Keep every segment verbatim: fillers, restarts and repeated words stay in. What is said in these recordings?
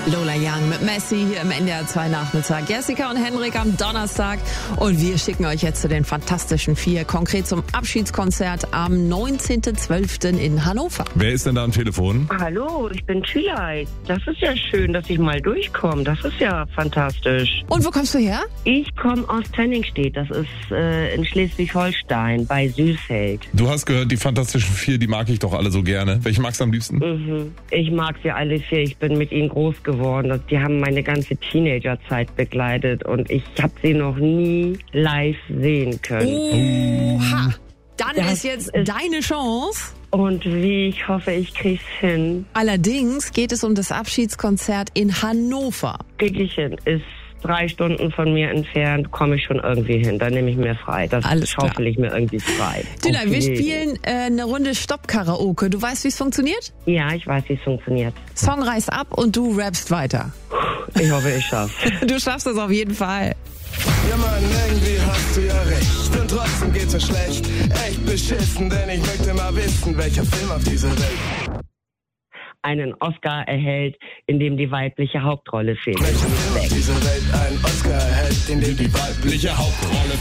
Lola Young mit Messi hier im N D R zwei Nachmittag. Jessica und Henrik am Donnerstag. Und wir schicken euch jetzt zu den Fantastischen Vier. Konkret zum Abschiedskonzert am neunzehnten zwölften in Hannover. Wer ist denn da am Telefon? Hallo, ich bin Tülay. Das ist ja schön, dass ich mal durchkomme. Das ist ja fantastisch. Und wo kommst du her? Ich komme aus Tönningstedt. Das ist äh, in Schleswig-Holstein bei Süßfeld. Du hast gehört, die Fantastischen Vier, die mag ich doch alle so gerne. Welche magst du am liebsten? Mhm. Ich mag sie alle vier. Ich bin mit ihnen groß geworden. Die haben meine ganze Teenagerzeit begleitet und ich habe sie noch nie live sehen können. Oha! Dann Das ist jetzt ist- deine Chance. Und wie ich hoffe, ich krieg's hin. Allerdings geht es um das Abschiedskonzert in Hannover. Krieg ich hin. Ist drei Stunden von mir entfernt, komme ich schon irgendwie hin. Dann nehme ich mir frei. Das Alles schaufel klar. ich mir irgendwie frei. Tülay, Auf wir jeden. spielen äh, eine Runde Stopp-Karaoke. Du weißt, wie es funktioniert? Ja, ich weiß, wie es funktioniert. Song reißt ab und du rappst weiter. Ich hoffe, ich schaff's. Du schaffst es auf jeden Fall. Ja Mann, irgendwie hast du ja recht und trotzdem geht's mir schlecht. Echt beschissen, denn ich möchte mal wissen, welcher Film auf dieser Welt Einen Oscar erhält, in dem die weibliche Hauptrolle fehlt. Welcher Film auf dieser Welt einen Oscar erhält, in dem die weibliche Hauptrolle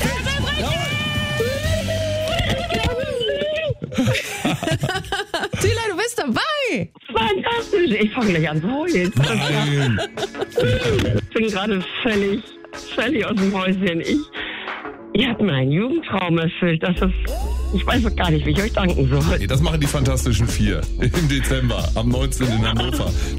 Tülay, du bist dabei. Fantastisch! Ich fange gleich an zu heulen. Nein. Ich bin gerade völlig, völlig aus dem Häuschen. Ich, ihr habt mir einen Jugendtraum erfüllt. Das ist, ich weiß auch gar nicht, wie ich euch danken soll. Nee, das machen die Fantastischen Vier im Dezember, am neunzehnten in Hannover.